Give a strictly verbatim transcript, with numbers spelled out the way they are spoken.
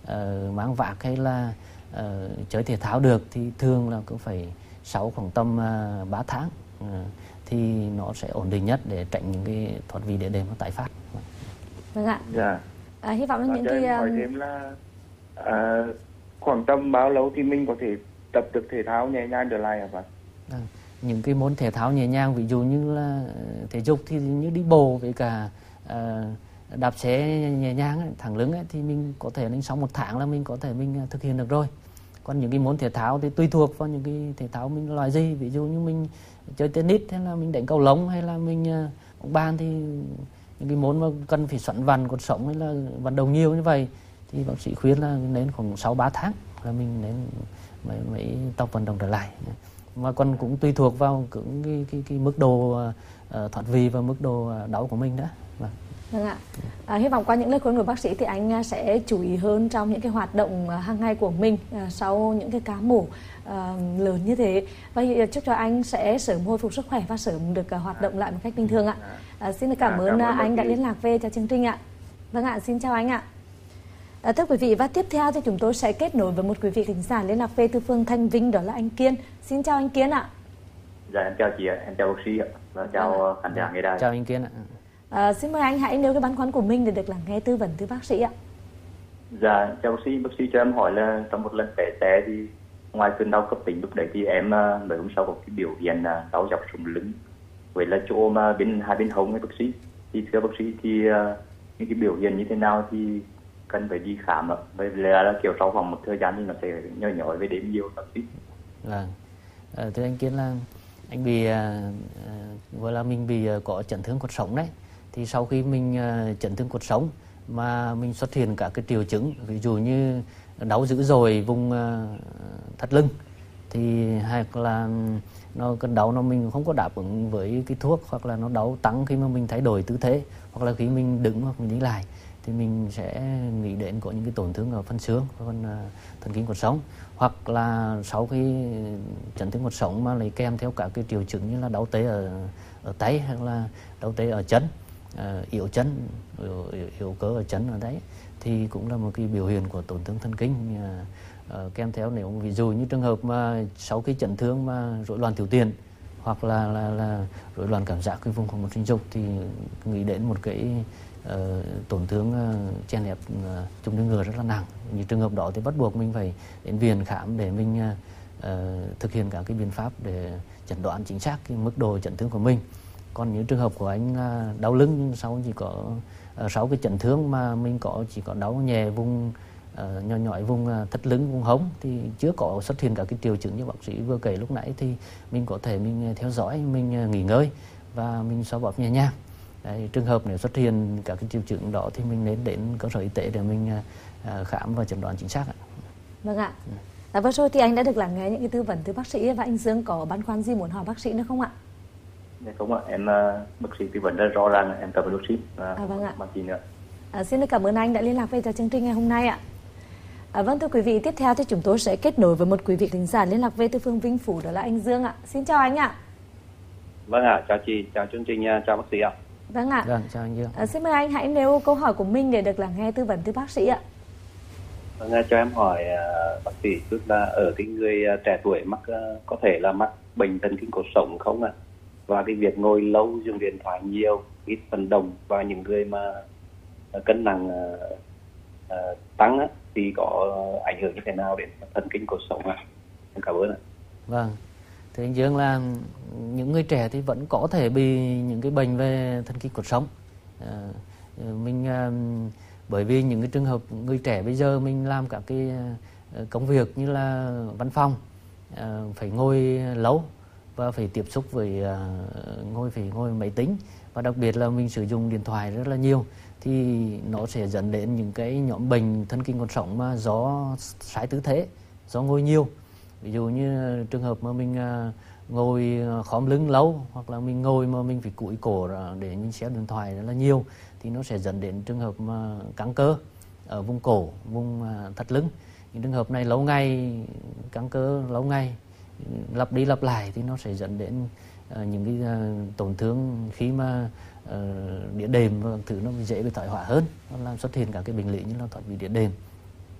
uh, mang vác hay là uh, chơi thể thao được thì thường là cũng phải sau khoảng tầm uh, ba tháng uh, thì nó sẽ ổn định nhất để tránh những cái thoát vị đĩa đệm nó tái phát. Vâng ạ. Dạ. À, hy vọng là à, những cái hỏi um... thêm là à, khoảng tầm bao lâu thì mình có thể tập được thể thao nhẹ nhàng trở lại hả bạn? À, những cái môn thể thao nhẹ nhàng ví dụ như là thể dục thì như đi bộ với cả uh, đạp xe nhẹ nhàng ấy, thẳng lưng ấy, thì mình có thể đến sau một tháng là mình có thể mình thực hiện được rồi. Còn những cái môn thể thao thì tùy thuộc vào những cái thể thao mình loại gì, ví dụ như mình chơi tennis hay là mình đánh cầu lông hay là mình uh, bóng bàn thì những cái môn mà cần phải xoắn vằn cột sống hay là vận động nhiều như vậy thì bác sĩ khuyên là nên khoảng sáu ba tháng là mình nên mới, mới tập vận động trở lại. Mà còn cũng tùy thuộc vào cái, cái, cái, cái mức độ uh, thoát vị và mức độ đau của mình nữa. Vâng. Vâng ạ. À, hy vọng qua những lời khuyên của bác sĩ thì anh sẽ chú ý hơn trong những cái hoạt động hàng ngày của mình à, sau những cái ca mổ à, lớn như thế. Và chúc cho anh sẽ sớm hồi phục sức khỏe và sớm được à, hoạt động lại một cách bình thường ạ. À, xin được cảm, à, ơn, cảm ơn anh đã liên lạc về cho chương trình ạ. Vâng ạ, xin chào anh ạ. À, thưa quý vị, và tiếp theo thì chúng tôi sẽ kết nối với một quý vị khán giả liên lạc về từ phường Thanh Vinh, đó là anh Kiên. Xin chào anh Kiên ạ. Dạ em chào chị ạ, em chào bác sĩ ạ, và chào khán giả nghe đài. Chào anh Kiên ạ. À, xin mời anh hãy nêu cái băn khoăn của mình để được lắng nghe tư vấn từ bác sĩ ạ. Dạ chào bác sĩ, bác sĩ cho em hỏi là trong một lần té té thì ngoài cơn đau cấp tính lúc đấy thì em mới hôm sau có cái biểu hiện là đau dọc sống lưng, vậy là chỗ mà bên hai bên hông ấy bác sĩ. Thì thưa bác sĩ thì những cái biểu hiện như thế nào thì cần phải đi khám ạ, vậy là, là kiểu sau khoảng một thời gian thì nó sẽ nhỏ nhỏ với đếm nhiều bác sĩ. Vâng, à, thưa anh Kiên là anh bị vừa là mình bị có chấn thương cột sống đấy, thì sau khi mình chấn thương cột sống mà mình xuất hiện cả cái triệu chứng ví dụ như đau dữ dội vùng thắt lưng thì hoặc là nó cơn đau nó mình không có đáp ứng với cái thuốc, hoặc là nó đau tăng khi mà mình thay đổi tư thế, hoặc là khi mình đứng hoặc mình đi lại thì mình sẽ nghĩ đến có những cái tổn thương ở phân xương và phần thần kinh cột sống, hoặc là sau khi chấn thương cột sống mà lại kèm theo cả cái triệu chứng như là đau tê ở ở tay hoặc là đau tê ở chân, uh, yếu chân, yếu, yếu cơ ở chân ở đấy thì cũng là một cái biểu hiện của tổn thương thần kinh. Uh, uh, kèm theo nếu ví dụ như trường hợp mà sau khi chấn thương mà rối loạn tiểu tiện hoặc là là là rối loạn cảm giác cái vùng hormone sinh dục thì nghĩ đến một cái uh, tổn thương uh, chèn ép uh, trung đường ngựa rất là nặng. Như trường hợp đó thì bắt buộc mình phải đến viện khám để mình uh, uh, thực hiện các cái biện pháp để chẩn đoán chính xác cái mức độ chấn thương của mình. Còn những trường hợp của anh uh, đau lưng nhưng sau chỉ có uh, sau cái chấn thương mà mình có chỉ có đau nhẹ vùng uh, nhỏ nhỏ vùng uh, thắt lưng, vùng hông thì chưa có xuất hiện cả cái triệu chứng như bác sĩ vừa kể lúc nãy thì mình có thể mình theo dõi, mình uh, nghỉ ngơi và mình xoa bóp nhẹ nhàng. Đấy, trường hợp nếu xuất hiện các cái triệu chứng đó thì mình nên đến cơ sở y tế để mình uh, khám và chẩn đoán chính xác ạ. Vâng ạ. Ừ. À, vừa rồi thì anh đã được lắng nghe những cái tư vấn từ bác sĩ, và anh Dương có băn khoăn gì muốn hỏi bác sĩ nữa không ạ? Dạ không ạ, em uh, bác sĩ tư vấn rất rõ ràng, em cảm ơn bác sĩ. À, à vâng ạ. Bằng gì nữa. À, xin được cảm ơn anh đã liên lạc về cho chương trình ngày hôm nay ạ. À, vâng thưa quý vị, tiếp theo thì chúng tôi sẽ kết nối với một quý vị khán giả liên lạc về từ phường Vinh Phủ, đó là anh Dương ạ. Xin chào anh ạ. Vâng ạ, chào chị, chào chương trình, chào bác sĩ ạ. Vâng ạ. Vâng, chào anh Dương. À, xin mời anh hãy nêu câu hỏi của mình để được lắng nghe tư vấn từ bác sĩ ạ. Vâng, cho em hỏi uh, bác sĩ chút là ở cái người uh, trẻ tuổi mắc uh, có thể là mắc bệnh thần kinh cột sống không ạ? Và cái việc ngồi lâu, dùng điện thoại nhiều, ít vận động, và những người mà uh, cân nặng uh, uh, tăng á, thì có uh, ảnh hưởng như thế nào đến thần kinh cột sống ạ? Em cảm ơn ạ. Vâng, thì anh Dương là những người trẻ thì vẫn có thể bị những cái bệnh về thần kinh cột sống. À, mình bởi vì những cái trường hợp người trẻ bây giờ mình làm các cái công việc như là văn phòng, phải ngồi lâu và phải tiếp xúc với ngồi phải ngồi máy tính, và đặc biệt là mình sử dụng điện thoại rất là nhiều thì nó sẽ dẫn đến những cái nhóm bệnh thần kinh cột sống mà do sai tư thế, do ngồi nhiều. Ví dụ như trường hợp mà mình ngồi khom lưng lâu, hoặc là mình ngồi mà mình phải cúi cổ để mình xem điện thoại rất là nhiều thì nó sẽ dẫn đến trường hợp mà căng cơ ở vùng cổ, vùng thắt lưng. Những trường hợp này lâu ngày căng cơ lâu ngày lặp đi lặp lại thì nó sẽ dẫn đến uh, những cái uh, tổn thương khi mà uh, đĩa đệm và thứ nó dễ bị thoái hóa hơn, nó làm xuất hiện cả cái bệnh lý như là thoát vị đĩa đệm.